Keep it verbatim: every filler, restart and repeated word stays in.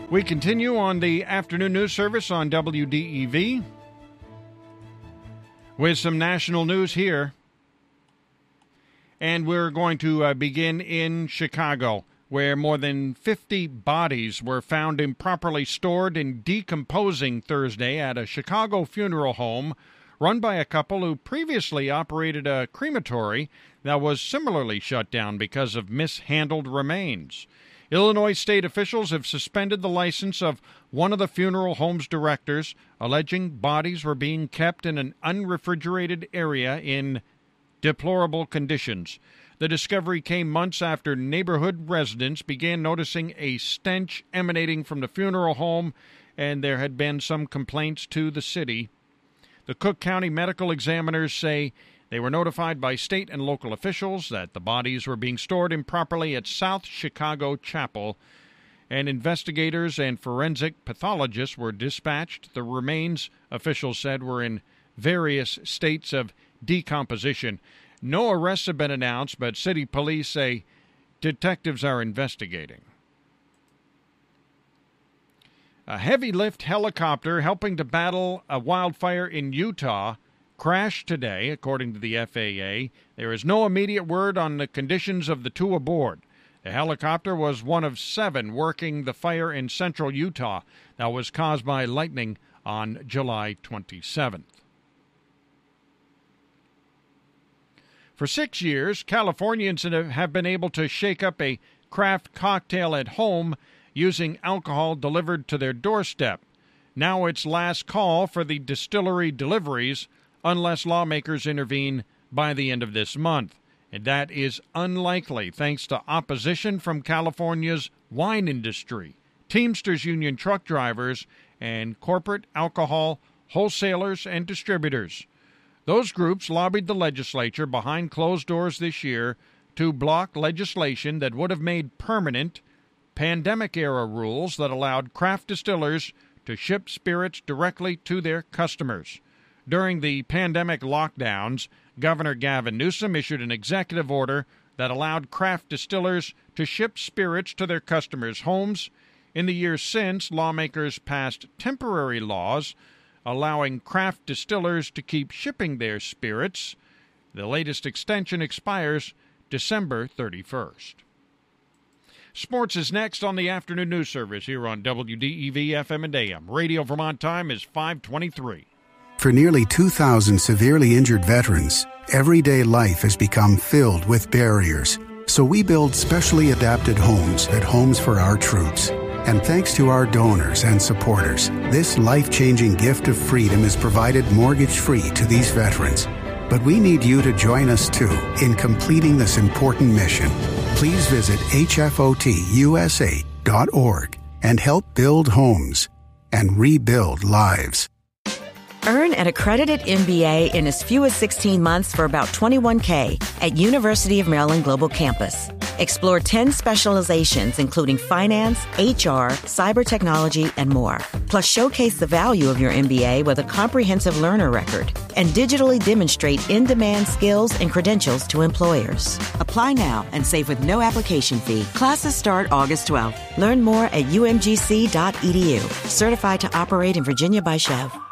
We continue on the afternoon news service on W D E V with some national news here. And we're going to uh, begin in Chicago, where more than fifty bodies were found improperly stored and decomposing Thursday at a Chicago funeral home run by a couple who previously operated a crematory that was similarly shut down because of mishandled remains. Illinois state officials have suspended the license of one of the funeral home's directors, alleging bodies were being kept in an unrefrigerated area in deplorable conditions. The discovery came months after neighborhood residents began noticing a stench emanating from the funeral home, and there had been some complaints to the city. The Cook County medical examiners say they were notified by state and local officials that the bodies were being stored improperly at South Chicago Chapel, and investigators and forensic pathologists were dispatched. The remains, officials said, were in various states of decomposition. No arrests have been announced, but city police say detectives are investigating. A heavy-lift helicopter helping to battle a wildfire in Utah crashed today, according to the F A A. There is no immediate word on the conditions of the two aboard. The helicopter was one of seven working the fire in central Utah that was caused by lightning on July twenty-seventh. For six years, Californians have been able to shake up a craft cocktail at home using alcohol delivered to their doorstep. Now it's last call for the distillery deliveries, unless lawmakers intervene by the end of this month. And that is unlikely thanks to opposition from California's wine industry, Teamsters Union truck drivers, and corporate alcohol wholesalers and distributors. Those groups lobbied the legislature behind closed doors this year to block legislation that would have made permanent pandemic-era rules that allowed craft distillers to ship spirits directly to their customers. During the pandemic lockdowns, Governor Gavin Newsom issued an executive order that allowed craft distillers to ship spirits to their customers' homes. In the years since, lawmakers passed temporary laws allowing craft distillers to keep shipping their spirits. The latest extension expires December thirty-first. Sports is next on the afternoon news service here on W D E V F M and A M. Radio Vermont time is five twenty-three. For nearly two thousand severely injured veterans, everyday life has become filled with barriers. So we build specially adapted homes at Homes for Our Troops. And thanks to our donors and supporters, this life-changing gift of freedom is provided mortgage-free to these veterans. But we need you to join us, too, in completing this important mission. Please visit H F O T U S A dot org and help build homes and rebuild lives. Earn an accredited M B A in as few as sixteen months for about twenty-one thousand dollars at University of Maryland Global Campus. Explore ten specializations, including finance, H R, cyber technology, and more. Plus, showcase the value of your M B A with a comprehensive learner record and digitally demonstrate in-demand skills and credentials to employers. Apply now and save with no application fee. Classes start August twelfth. Learn more at U M G C dot E D U. Certified to operate in Virginia by Chev.